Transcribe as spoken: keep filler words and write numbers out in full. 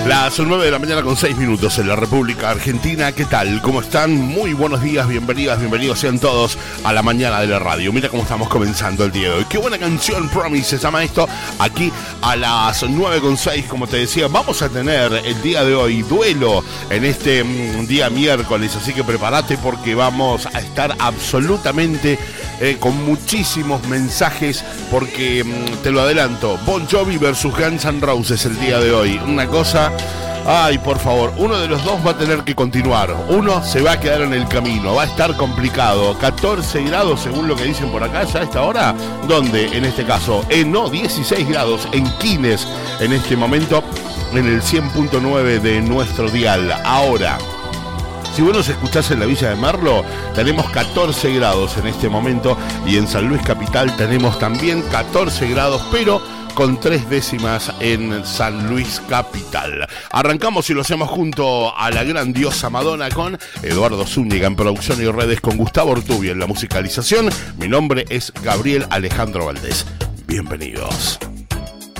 Las nueve de la mañana con seis minutos en la República Argentina. ¿Qué tal? ¿Cómo están? Muy buenos días, bienvenidas, bienvenidos sean todos a la mañana de la radio. Mira cómo estamos comenzando el día de hoy. Qué buena canción, Promise, se llama esto. Aquí a las nueve con seis, como te decía, vamos a tener el día de hoy duelo en este mm, día miércoles. Así que prepárate porque vamos a estar absolutamente eh, con muchísimos mensajes. Porque, mm, te lo adelanto, Bon Jovi versus Guns N' Roses el día de hoy. Una cosa... Ay, por favor, uno de los dos va a tener que continuar. Uno se va a quedar en el camino, va a estar complicado. catorce grados según lo que dicen por acá ya a esta hora. ¿Dónde? En este caso, eh, no, dieciséis grados en Quilmes en este momento, en el cien punto nueve de nuestro dial. Ahora, si vos nos escuchás en la Villa de Merlo, tenemos catorce grados en este momento. Y en San Luis Capital tenemos también catorce grados, pero con tres décimas en San Luis Capital. Arrancamos y lo hacemos junto a la gran diosa Madonna con Eduardo Zúñiga en producción y redes, con Gustavo Ortubia en la musicalización. Mi nombre es Gabriel Alejandro Valdés. Bienvenidos.